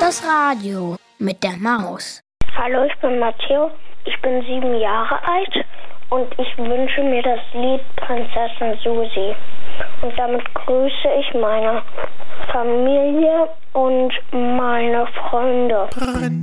Das Radio mit der Maus. Hallo, ich bin Matteo, ich bin 7 Jahre alt und ich wünsche mir das Lied Prinzessin Susi. Und damit grüße ich meine Familie und meine Freunde.